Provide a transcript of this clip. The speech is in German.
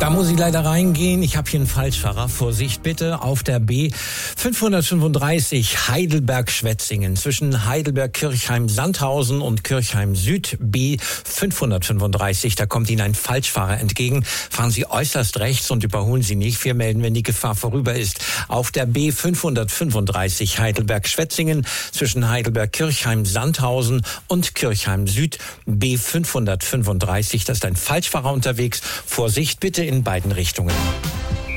Da muss ich leider reingehen. Ich habe hier einen Falschfahrer. Vorsicht bitte auf der B 535 Heidelberg-Schwetzingen zwischen Heidelberg-Kirchheim-Sandhausen und Kirchheim-Süd B 535. Da kommt Ihnen ein Falschfahrer entgegen. Fahren Sie äußerst rechts und überholen Sie nicht. Wir melden, wenn die Gefahr vorüber ist. Auf der B 535 Heidelberg-Schwetzingen zwischen Heidelberg-Kirchheim-Sandhausen und Kirchheim-Süd B 535. Da ist ein Falschfahrer unterwegs. Vorsicht bitte in beiden Richtungen.